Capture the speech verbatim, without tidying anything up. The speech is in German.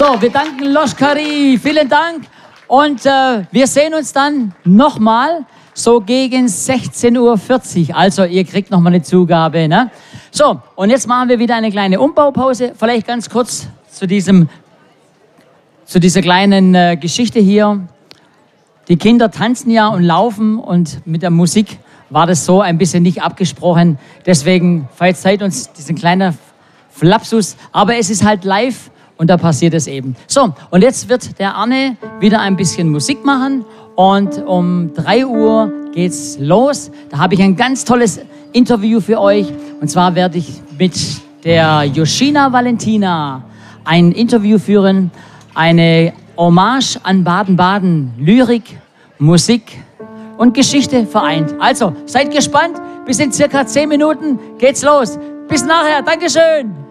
So, wir danken Loschkari, vielen Dank. Und äh, wir sehen uns dann nochmal so gegen sechzehn Uhr vierzig. Also ihr kriegt nochmal eine Zugabe. Ne? So, und jetzt machen wir wieder eine kleine Umbaupause. Vielleicht ganz kurz zu, diesem, zu dieser kleinen äh, Geschichte hier. Die Kinder tanzen ja und laufen und mit der Musik war das so ein bisschen nicht abgesprochen. Deswegen verzeiht uns diesen kleinen Flapsus. Aber es ist halt live und da passiert es eben. So, und jetzt wird der Arne wieder ein bisschen Musik machen. Und um drei Uhr geht's los. Da habe ich ein ganz tolles Interview für euch. Und zwar werde ich mit der Yoshina Valentina ein Interview führen. Eine Hommage an Baden-Baden. Lyrik, Musik und Geschichte vereint. Also, seid gespannt. Bis in circa zehn Minuten geht's los. Bis nachher. Dankeschön.